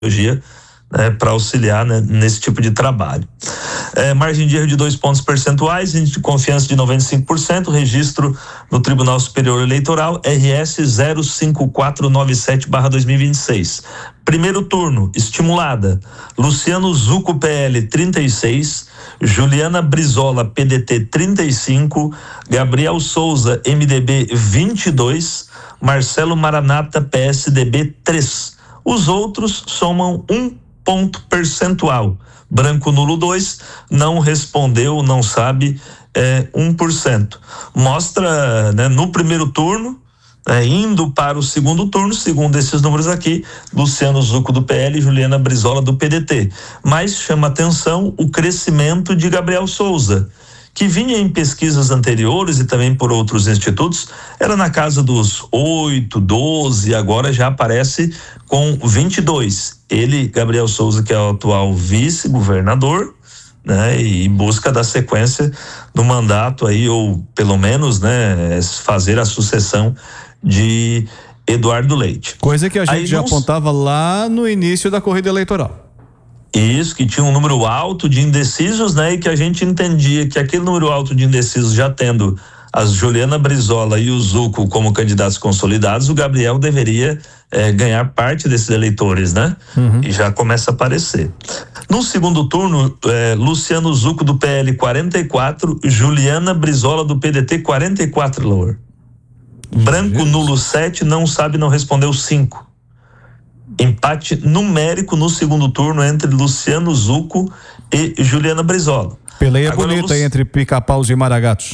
tecnologia, para auxiliar, né, nesse tipo de trabalho. Margem de erro de 2 pontos percentuais, índice de confiança de 95%, registro no Tribunal Superior Eleitoral, RS 05497/2026. Primeiro turno, estimulada, Luciano Zucco, PL, 36, Juliana Brizola, PDT, 35, Gabriel Souza, MDB, 22, Marcelo Maranata, PSDB, 3. Os outros somam 1 ponto percentual. Branco nulo 2, não respondeu, não sabe, 1%. Mostra, né, no primeiro turno, indo para o segundo turno, segundo esses números aqui, Luciano Zucco do PL e Juliana Brizola do PDT. Mas chama atenção o crescimento de Gabriel Souza, que vinha em pesquisas anteriores e também por outros institutos, era na casa dos 8, 12, agora já aparece com 22. Ele, Gabriel Souza, que é o atual vice-governador, né, e busca dar sequência no mandato aí, ou pelo menos, né, fazer a sucessão de Eduardo Leite. Coisa que a gente já apontava lá no início da corrida eleitoral. Isso, que tinha um número alto de indecisos, né? E que a gente entendia que aquele número alto de indecisos, já tendo a Juliana Brizola e o Zucco como candidatos consolidados, o Gabriel deveria ganhar parte desses eleitores, né? E já começa a aparecer. No segundo turno, Luciano Zucco do PL, 44, Juliana Brizola do PDT, 44, Lour. Branco nulo 7, não sabe, não respondeu 5. Empate numérico no segundo turno entre Luciano Zucco e Juliana Brizola. Peleia agora, bonita entre Pica-Paus e Maragatos.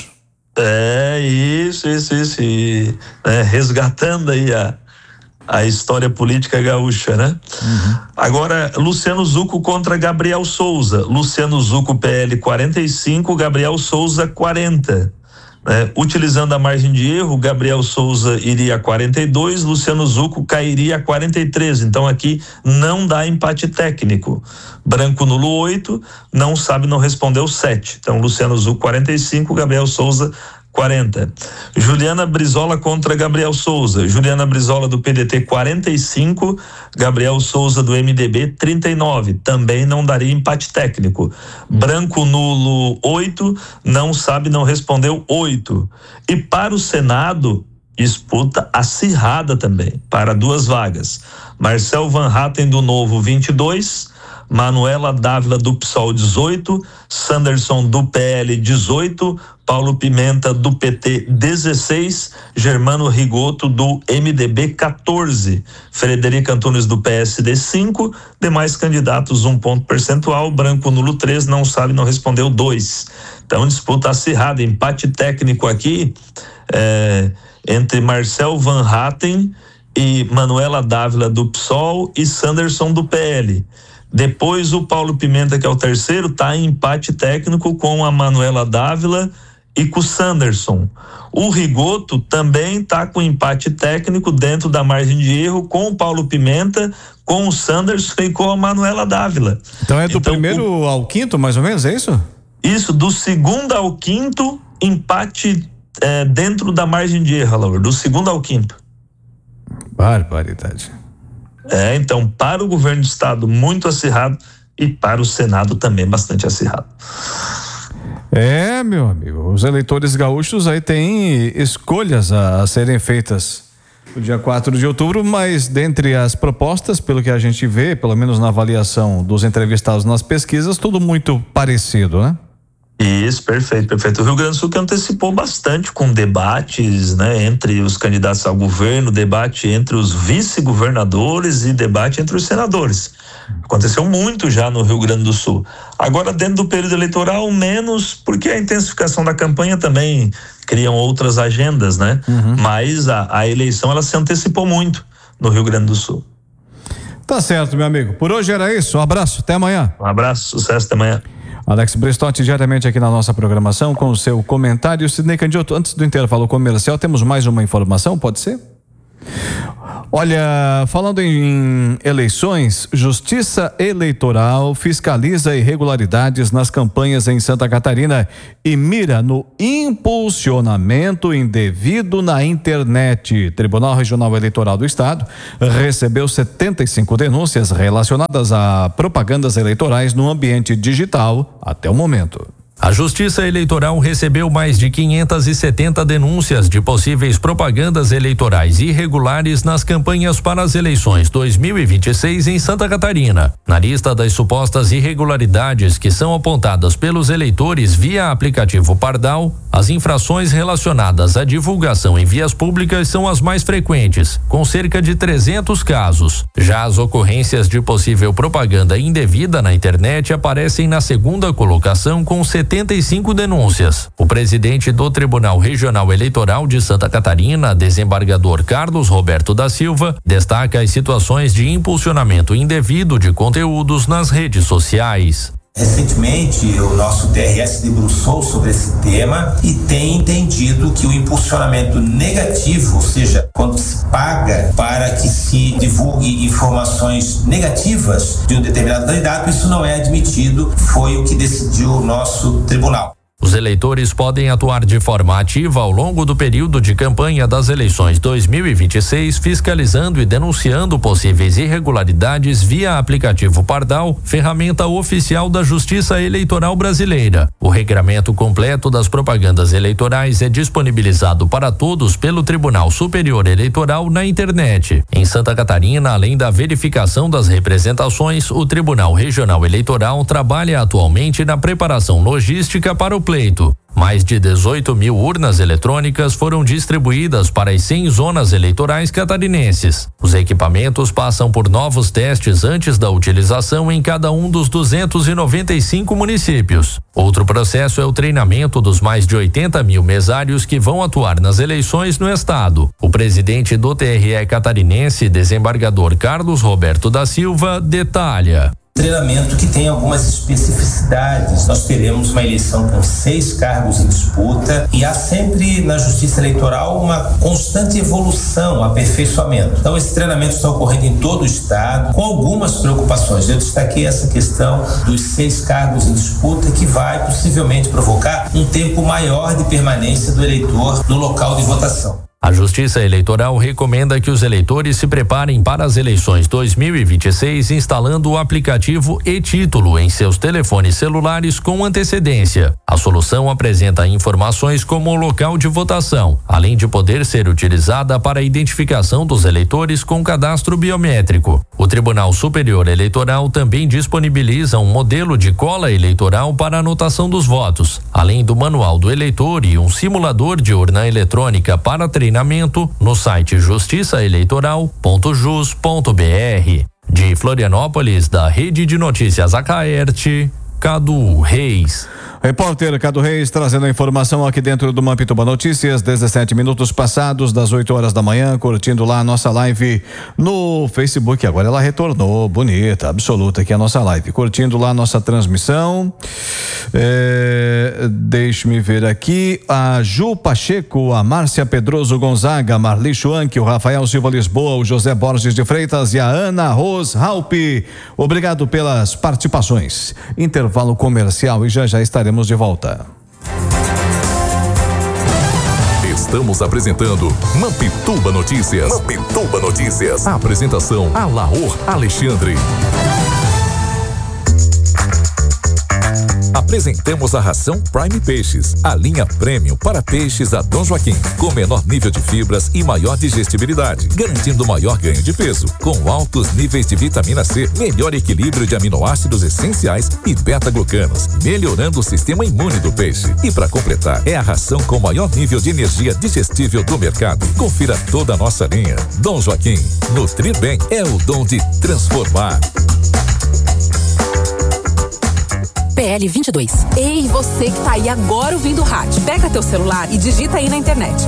Isso. E, resgatando aí a história política gaúcha, né? Agora, Luciano Zucco contra Gabriel Souza. Luciano Zucco, PL, 45, Gabriel Souza, 40. Utilizando a margem de erro, Gabriel Souza iria a 42, Luciano Zucco cairia a 43. Então aqui não dá empate técnico. Branco nulo 8, não sabe, não respondeu 7. Então Luciano Zucco 45, Gabriel Souza 40. Juliana Brizola contra Gabriel Souza. Juliana Brizola do PDT 45, Gabriel Souza do MDB 39. Também não daria empate técnico. Branco nulo 8, não sabe, não respondeu 8. E para o Senado, disputa acirrada também, para 2 vagas. Marcel Van Hatten do Novo 22, Manuela Dávila do PSOL 18, Sanderson do PL 18, Paulo Pimenta do PT 16, Germano Rigoto do MDB 14, Frederica Antunes do PSD 5, demais candidatos 1 ponto percentual, branco nulo 3, não sabe, não respondeu 2. Então disputa acirrada, empate técnico aqui entre Marcel Van Hatten e Manuela Dávila do PSOL e Sanderson do PL. Depois o Paulo Pimenta, que é o terceiro, está em empate técnico com a Manuela Dávila e com o Sanderson. O Rigoto também está com empate técnico dentro da margem de erro com o Paulo Pimenta, com o Sanderson e com a Manuela Dávila. Então é do primeiro ao quinto, mais ou menos, é isso? Isso, do segundo ao quinto, empate dentro da margem de erro, Laura, do segundo ao quinto. Barbaridade. Então, para o governo do estado, muito acirrado, e para o Senado também bastante acirrado. Meu amigo, os eleitores gaúchos aí têm escolhas a serem feitas no dia 4 de outubro, mas dentre as propostas, pelo que a gente vê, pelo menos na avaliação dos entrevistados nas pesquisas, tudo muito parecido, né? Isso, perfeito. O Rio Grande do Sul que antecipou bastante com debates, né, entre os candidatos ao governo, debate entre os vice-governadores e debate entre os senadores. Aconteceu muito já no Rio Grande do Sul. Agora, dentro do período eleitoral, menos, porque a intensificação da campanha também criam outras agendas, né? Mas a eleição, ela se antecipou muito no Rio Grande do Sul. Tá certo, meu amigo. Por hoje era isso. Um abraço, até amanhã. Um abraço, sucesso, até amanhã. Alex Bristotti, diariamente aqui na nossa programação com o seu comentário. Sidney Candioto, antes do intervalo comercial, temos mais uma informação, pode ser? Olha, falando em eleições, Justiça Eleitoral fiscaliza irregularidades nas campanhas em Santa Catarina e mira no impulsionamento indevido na internet. Tribunal Regional Eleitoral do Estado recebeu 75 denúncias relacionadas a propagandas eleitorais no ambiente digital até o momento. A Justiça Eleitoral recebeu mais de 570 denúncias de possíveis propagandas eleitorais irregulares nas campanhas para as eleições 2026 em Santa Catarina. Na lista das supostas irregularidades que são apontadas pelos eleitores via aplicativo Pardal, as infrações relacionadas à divulgação em vias públicas são as mais frequentes, com cerca de 300 casos. Já as ocorrências de possível propaganda indevida na internet aparecem na segunda colocação com 75 denúncias. O presidente do Tribunal Regional Eleitoral de Santa Catarina, desembargador Carlos Roberto da Silva, destaca as situações de impulsionamento indevido de conteúdos nas redes sociais. Recentemente, o nosso TRS debruçou sobre esse tema e tem entendido que o impulsionamento negativo, ou seja, quando se paga para que se divulgue informações negativas de um determinado candidato, isso não é admitido, foi o que decidiu o nosso tribunal. Os eleitores podem atuar de forma ativa ao longo do período de campanha das eleições 2026, fiscalizando e denunciando possíveis irregularidades via aplicativo Pardal, ferramenta oficial da Justiça Eleitoral Brasileira. O regramento completo das propagandas eleitorais é disponibilizado para todos pelo Tribunal Superior Eleitoral na internet. Em Santa Catarina, além da verificação das representações, o Tribunal Regional Eleitoral trabalha atualmente na preparação logística para o pleito. Mais de 18 mil urnas eletrônicas foram distribuídas para as 100 zonas eleitorais catarinenses. Os equipamentos passam por novos testes antes da utilização em cada um dos 295 municípios. Outro processo é o treinamento dos mais de 80 mil mesários que vão atuar nas eleições no estado. O presidente do TRE catarinense, desembargador Carlos Roberto da Silva, detalha. Treinamento que tem algumas especificidades. Nós teremos uma eleição com 6 cargos em disputa e há sempre na Justiça Eleitoral uma constante evolução, aperfeiçoamento. Então esse treinamento está ocorrendo em todo o estado com algumas preocupações. Eu destaquei essa questão dos 6 cargos em disputa que vai possivelmente provocar um tempo maior de permanência do eleitor no local de votação. A Justiça Eleitoral recomenda que os eleitores se preparem para as eleições 2026 instalando o aplicativo e-Título em seus telefones celulares com antecedência. A solução apresenta informações como o local de votação, além de poder ser utilizada para a identificação dos eleitores com cadastro biométrico. O Tribunal Superior Eleitoral também disponibiliza um modelo de cola eleitoral para anotação dos votos, além do manual do eleitor e um simulador de urna eletrônica para treinamento no site justiçaeleitoral.jus.br. De Florianópolis, da Rede de Notícias Acaerte, Cadu Reis. Repórter Cadu Reis trazendo a informação aqui dentro do Mampituba Notícias, 17 minutos passados das 8 horas da manhã, curtindo lá a nossa live no Facebook. Agora ela retornou, bonita, absoluta aqui a nossa live, curtindo lá a nossa transmissão. Deixe-me ver aqui, a Ju Pacheco, a Márcia Pedroso Gonzaga, a Marli Schwank, o Rafael Silva Lisboa, o José Borges de Freitas e a Ana Rose Halpe. Obrigado pelas participações. Intervalo comercial e já estaremos de volta. Estamos apresentando Mampituba Notícias. Mampituba Notícias. A apresentação Alaor Alexandre. Apresentamos a ração Prime Peixes, a linha premium para peixes da Dom Joaquim, com menor nível de fibras e maior digestibilidade, garantindo maior ganho de peso, com altos níveis de vitamina C, melhor equilíbrio de aminoácidos essenciais e beta-glucanos, melhorando o sistema imune do peixe. E para completar, é a ração com maior nível de energia digestível do mercado. Confira toda a nossa linha. Dom Joaquim, nutrir bem é o dom de transformar. PL 22. Ei, você que tá aí agora ouvindo o rádio, pega teu celular e digita aí na internet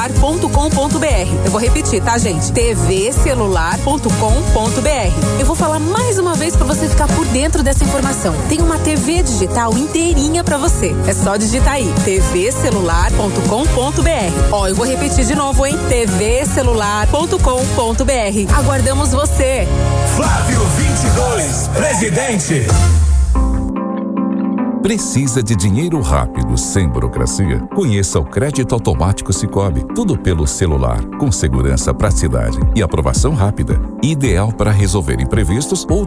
tvcelular.com.br. Eu vou repetir, tá, gente? tvcelular.com.br. Eu vou falar ela mais uma vez para você ficar por dentro dessa informação. Tem uma TV digital inteirinha para você. É só digitar aí, tvcelular.com.br. Ó, eu vou repetir de novo, hein? tvcelular.com.br. Aguardamos você. Flávio 22, presidente. Precisa de dinheiro rápido, sem burocracia? Conheça o Crédito Automático Sicoob. Tudo pelo celular, com segurança, praticidade e aprovação rápida. Ideal para resolver imprevistos ou